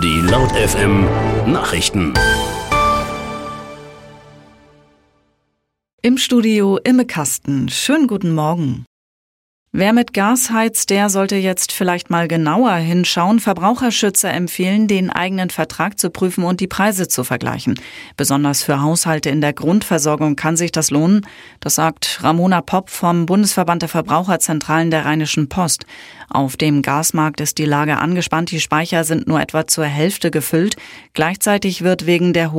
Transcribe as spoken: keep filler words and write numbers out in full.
Die Laut F M Nachrichten. Im Studio Imme Kasten. Schönen guten Morgen. Wer mit Gas heizt, der sollte jetzt vielleicht mal genauer hinschauen. Verbraucherschützer empfehlen, den eigenen Vertrag zu prüfen und die Preise zu vergleichen. Besonders für Haushalte in der Grundversorgung kann sich das lohnen. Das sagt Ramona Popp vom Bundesverband der Verbraucherzentralen der Rheinischen Post. Auf dem Gasmarkt ist die Lage angespannt. Die Speicher sind nur etwa zur Hälfte gefüllt. Gleichzeitig wird wegen der